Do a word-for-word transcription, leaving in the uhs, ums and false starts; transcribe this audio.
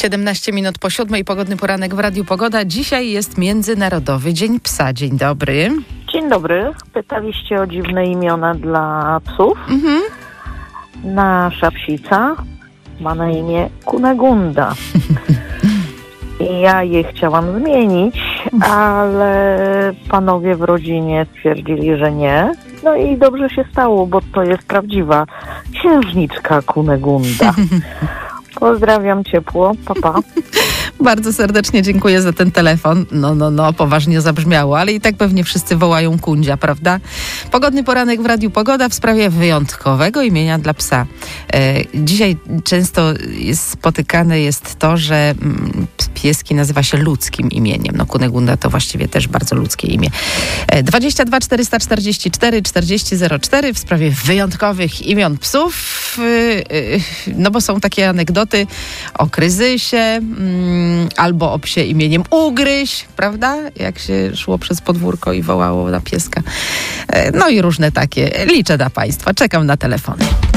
siedemnaście minut po siódmej, pogodny poranek w Radiu Pogoda. Dzisiaj jest Międzynarodowy Dzień Psa. Dzień dobry. Dzień dobry. Pytaliście o dziwne imiona dla psów. Mhm. Nasza psica ma na imię Kunegunda. I ja je chciałam zmienić, ale panowie w rodzinie stwierdzili, że nie. No i dobrze się stało, bo to jest prawdziwa księżniczka Kunegunda. Pozdrawiam ciepło, pa, pa. Bardzo serdecznie dziękuję za ten telefon. No, no, no, poważnie zabrzmiało, ale i tak pewnie wszyscy wołają Kundzia, prawda? Pogodny poranek w Radiu Pogoda w sprawie wyjątkowego imienia dla psa. E, dzisiaj często jest spotykane jest to, że mm, pieski nazywa się ludzkim imieniem. No Kunegunda to właściwie też bardzo ludzkie imię. E, dwadzieścia dwa czterysta czterdzieści cztery czterdzieści zero cztery w sprawie wyjątkowych imion psów. E, e, no bo są takie anegdoty o kryzysie, mm, albo o psie imieniem Ugryź, prawda? Jak się szło przez podwórko i wołało na pieska. No i różne takie. Liczę na Państwa. Czekam na telefony.